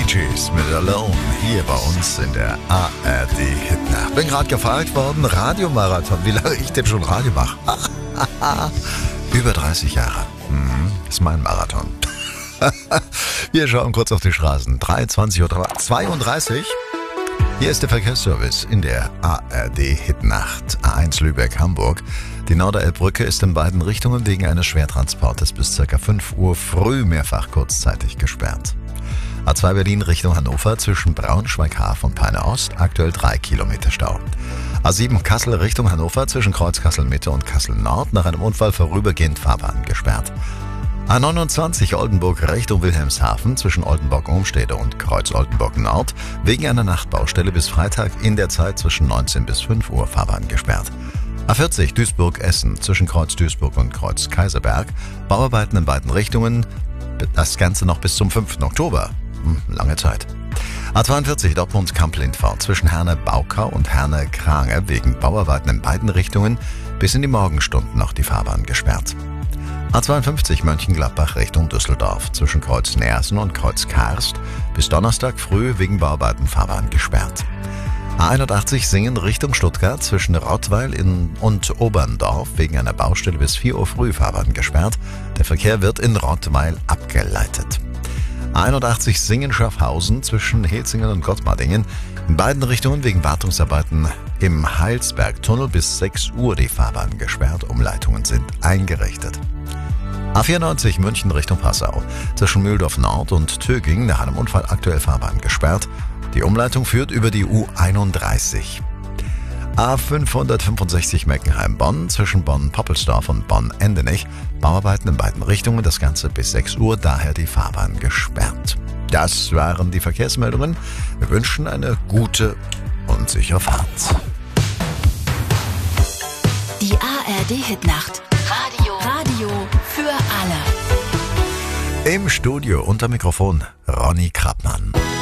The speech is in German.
Bee Gees mit Alone hier bei uns in der ARD Hitnacht. Bin gerade gefragt worden, Radiomarathon, wie lange ich denn schon Radio mache. Über 30 Jahre. Ist mein Marathon. Wir schauen kurz auf die Straßen. 23:32 Uhr. Hier ist der Verkehrsservice in der ARD Hitnacht. A1 Lübeck-Hamburg. Die Norderelbbrücke ist in beiden Richtungen wegen eines Schwertransportes bis ca. 5 Uhr früh mehrfach kurzzeitig gesperrt. A2 Berlin Richtung Hannover zwischen Braunschweig-Hafen und Peine-Ost, aktuell 3 Kilometer Stau. A7 Kassel Richtung Hannover zwischen Kreuz Kassel-Mitte und Kassel-Nord nach einem Unfall vorübergehend Fahrbahn gesperrt. A29 Oldenburg Richtung Wilhelmshaven zwischen Oldenburg-Umstede und Kreuz-Oldenburg-Nord wegen einer Nachtbaustelle bis Freitag in der Zeit zwischen 19 bis 5 Uhr Fahrbahn gesperrt. A40 Duisburg-Essen zwischen Kreuz Duisburg und Kreuz Kaiserberg, Bauarbeiten in beiden Richtungen, das Ganze noch bis zum 5. Oktober. Lange Zeit. A42 Dortmund-Kamp-Lindfort zwischen Herne-Baukau und Herne-Krange wegen Bauarbeiten in beiden Richtungen bis in die Morgenstunden noch die Fahrbahn gesperrt. A52 Mönchengladbach Richtung Düsseldorf zwischen Kreuz Neersen und Kreuz Karst bis Donnerstag früh wegen Bauarbeiten Fahrbahn gesperrt. A81 Singen Richtung Stuttgart zwischen Rottweil und Oberndorf wegen einer Baustelle bis 4 Uhr früh Fahrbahn gesperrt. Der Verkehr wird in Rottweil abgeleitet. A81 Singen-Schaffhausen zwischen Hezingen und Gottmardingen. In beiden Richtungen wegen Wartungsarbeiten im Heilsbergtunnel bis 6 Uhr die Fahrbahn gesperrt. Umleitungen sind eingerichtet. A94 München Richtung Passau. Zwischen Mühldorf Nord und Töging nach einem Unfall aktuell Fahrbahn gesperrt. Die Umleitung führt über die U31. A565 Meckenheim-Bonn zwischen Bonn-Poppelsdorf und Bonn-Endenich. Bauarbeiten in beiden Richtungen, das Ganze bis 6 Uhr, daher die Fahrbahn gesperrt. Das waren die Verkehrsmeldungen. Wir wünschen eine gute und sichere Fahrt. Die ARD Hitnacht. Radio für alle. Im Studio unter Mikrofon Ronny Krappmann.